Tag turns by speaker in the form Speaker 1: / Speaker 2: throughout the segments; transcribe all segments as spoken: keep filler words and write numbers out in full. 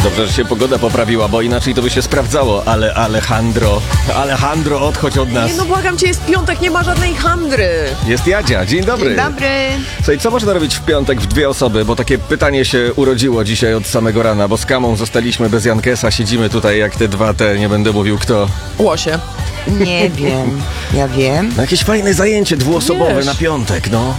Speaker 1: Dobrze, że się pogoda poprawiła, bo inaczej to by się sprawdzało, ale Alejandro, Alejandro, odchodź od nas.
Speaker 2: Nie, no błagam cię, jest piątek, nie ma żadnej handry.
Speaker 1: Jest Jadzia, dzień dobry.
Speaker 3: Dzień dobry.
Speaker 1: Słuchaj, co można robić w piątek w dwie osoby, bo takie pytanie się urodziło dzisiaj od samego rana, bo z Kamą zostaliśmy bez Jankesa, siedzimy tutaj jak te dwa te, nie będę mówił kto.
Speaker 2: Łosie.
Speaker 3: Nie wiem, ja wiem.
Speaker 1: No jakieś fajne zajęcie dwuosobowe
Speaker 2: Wiesz.
Speaker 1: na piątek, no.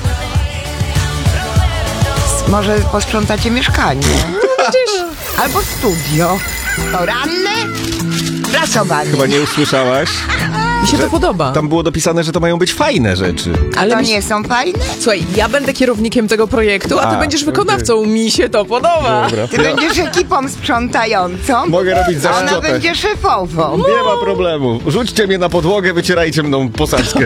Speaker 3: Może posprzątacie mieszkanie.
Speaker 2: Widzisz?
Speaker 3: Albo studio. Poranne prasowanie.
Speaker 1: Chyba nie usłyszałaś?
Speaker 2: Mi się to podoba.
Speaker 1: Tam było dopisane, że to mają być fajne rzeczy.
Speaker 2: Ale
Speaker 3: To
Speaker 2: mi się...
Speaker 3: nie są fajne?
Speaker 2: Słuchaj, ja będę kierownikiem tego projektu, a ty
Speaker 1: A,
Speaker 2: będziesz wykonawcą. Mi się to podoba.
Speaker 1: Dobra.
Speaker 3: Ty będziesz ekipą sprzątającą.
Speaker 1: Mogę robić za
Speaker 3: a ona
Speaker 1: szczotę.
Speaker 3: będzie szefową.
Speaker 1: Nie ma problemu. Rzućcie mnie na podłogę, wycierajcie mną posadzkę.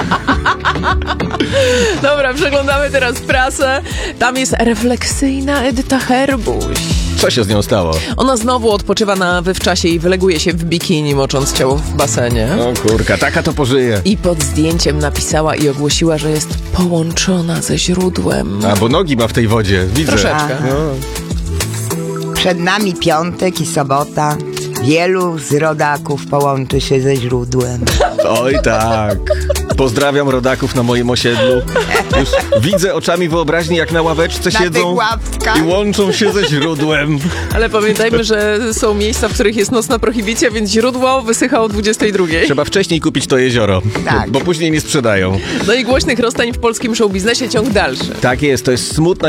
Speaker 2: Dobra, przeglądamy teraz prasę. Tam jest refleksyjna Edyta Herbuś.
Speaker 1: Co się z nią stało?
Speaker 2: Ona znowu odpoczywa na wywczasie i wyleguje się w bikini, mocząc ciało w basenie.
Speaker 1: O kurka, taka to pożyje.
Speaker 2: I pod zdjęciem napisała i ogłosiła, że jest połączona ze źródłem.
Speaker 1: A, bo nogi ma w tej wodzie, widzę.
Speaker 2: Troszeczkę.
Speaker 3: Aha. Przed nami piątek i sobota. Wielu z rodaków połączy się ze źródłem.
Speaker 1: Oj tak. Pozdrawiam rodaków na moim osiedlu. Już widzę oczami wyobraźni, jak na ławeczce
Speaker 3: Na
Speaker 1: siedzą
Speaker 3: tych ławkach.
Speaker 1: i łączą się ze źródłem.
Speaker 2: Ale pamiętajmy, że są miejsca, w których jest nocna prohibicja, więc źródło wysycha o dwudziestej drugiej.
Speaker 1: Trzeba wcześniej kupić to jezioro,
Speaker 3: Tak.
Speaker 1: bo później nie sprzedają.
Speaker 2: No i głośnych rozstań w polskim showbiznesie ciąg dalszy.
Speaker 1: Tak jest, to jest smutna